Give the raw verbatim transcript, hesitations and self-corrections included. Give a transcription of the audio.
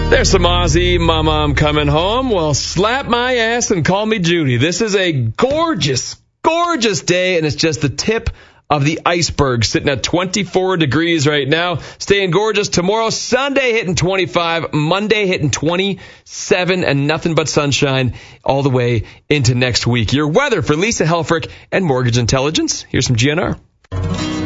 There's some Aussie, Mama, I'm coming home. Well, slap my ass and call me Judy. This is a gorgeous, gorgeous day, and it's just the tip of the iceberg, sitting at twenty-four degrees right now. Staying gorgeous. Tomorrow, Sunday hitting twenty-five, Monday hitting twenty-seven, and nothing but sunshine all the way into next week. Your weather for Lisa Helfrich and Mortgage Intelligence. Here's some G N R.